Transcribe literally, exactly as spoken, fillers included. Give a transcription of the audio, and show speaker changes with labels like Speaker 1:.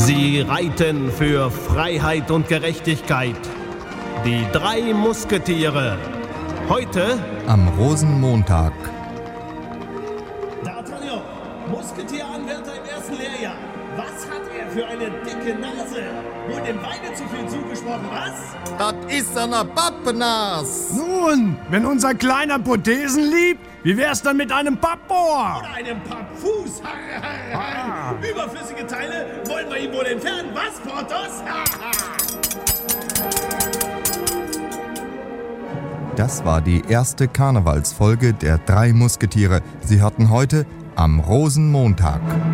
Speaker 1: Sie reiten für Freiheit und Gerechtigkeit. Die drei Musketiere. Heute
Speaker 2: am Rosenmontag.
Speaker 3: D'Artagnan, Musketieranwärter im ersten Lehrjahr. Was hat er für eine dicke Nase? Wohl dem Weine zu viel zugesprochen, was?
Speaker 4: Das ist eine Pappnas.
Speaker 5: Nun, wenn unser kleiner Prothesen liebt, wie wär's dann mit einem Pappohr?
Speaker 3: Oder einem Pappfuß. Ah. Überflüssige Teile wollen wir ihm wohl entfernen, was, Porthos?
Speaker 2: Das war die erste Karnevalsfolge der drei Musketiere. Sie hatten heute am Rosenmontag.